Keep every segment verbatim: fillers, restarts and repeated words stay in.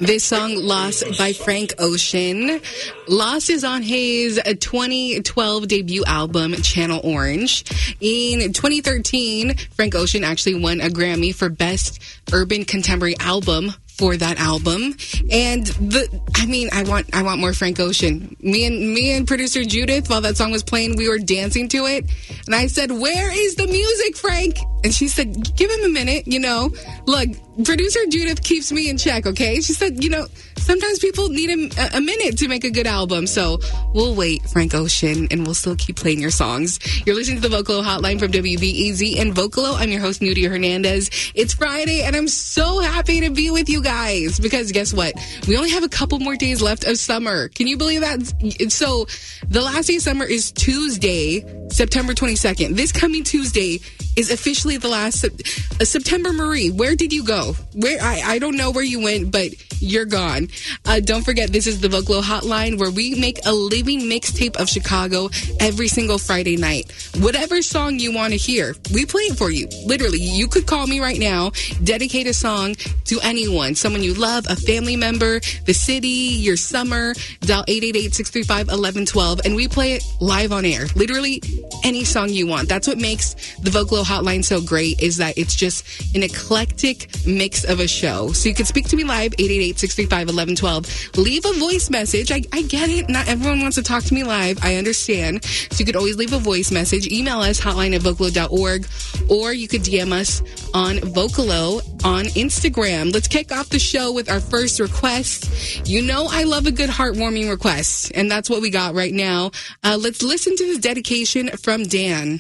This song, Lost by Frank Ocean. Lost is on his twenty twelve debut album, Channel Orange. In twenty thirteen, Frank Ocean actually won a Grammy for Best Urban Contemporary Album for that album. And the, I mean, I want, I want more Frank Ocean. Me and, me and producer Judith, while that song was playing, we were dancing to it. And I said, where is the music, Frank? And she said, give him a minute, you know. Look, producer Judith keeps me in check, okay? She said, you know, sometimes people need a, a minute to make a good album. So we'll wait, Frank Ocean, and we'll still keep playing your songs. You're listening to the Vocalo Hotline from W B E Z and Vocalo. I'm your host, Nudia Hernandez. It's Friday, and I'm so happy to be with you guys because guess what? We only have a couple more days left of summer. Can you believe that? So the last day of summer is Tuesday, September twenty-second. This coming Tuesday is officially the last. Uh, September Marie, where did you go? Where I, I don't know where you went, but you're gone. Uh, don't forget, this is the Vocalo Hotline where we make a living mixtape of Chicago every single Friday night. Whatever song you want to hear, we play it for you. Literally, you could call me right now, dedicate a song to anyone, someone you love, a family member, the city, your summer. Dial eight eight eight, six three five, one one one two, and we play it live on air. Literally any song you want. That's what makes the Vocalo Hotline so great, is that it's just an eclectic mix of a show. So you can speak to me live, eight eight eight, six three five, one one one two. Leave a voice message. I, I get it. Not everyone wants to talk to me live. I understand. So you could always leave a voice message. Email us, hotline at vocalo dot org, or you could D M us on Vocalo on Instagram. Let's kick off the show with our first request. You know I love a good heartwarming request, and that's what we got right now. Uh, let's listen to this dedication from Dan.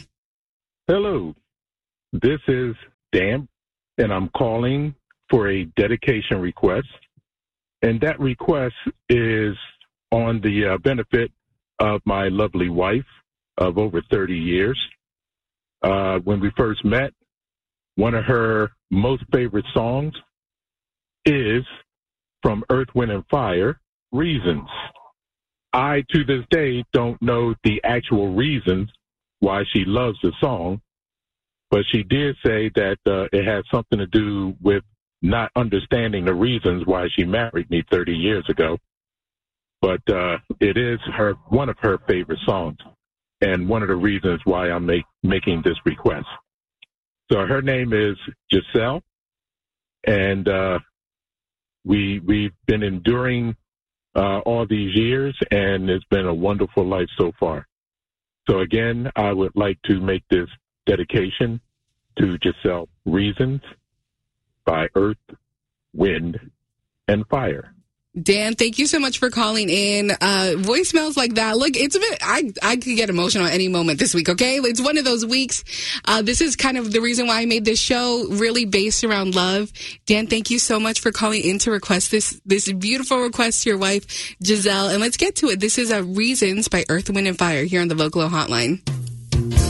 Hello, this is Dan, and I'm calling for a dedication request. And that request is on the uh, benefit of my lovely wife of over thirty years. Uh, when we first met, one of her most favorite songs is from Earth, Wind, and Fire, Reasons. I, to this day, don't know the actual reasons why she loves the song, but she did say that uh, it has something to do with not understanding the reasons why she married me thirty years ago. But uh, it is her one of her favorite songs, and one of the reasons why I'm make, making this request. So her name is Giselle, and uh, we, we've been enduring uh, all these years, and it's been a wonderful life so far. So again, I would like to make this dedication to Giselle, Reasons by Earth, Wind, and Fire. Dan, thank you so much for calling in. Uh, voicemails like that. Look, it's a bit, I, I could get emotional at any moment this week, okay? It's one of those weeks. Uh, this is kind of the reason why I made this show, really based around love. Dan, thank you so much for calling in to request this, this beautiful request to your wife, Giselle. And let's get to it. This is uh, Reasons by Earth, Wind, and Fire here on the Vocalo Hotline.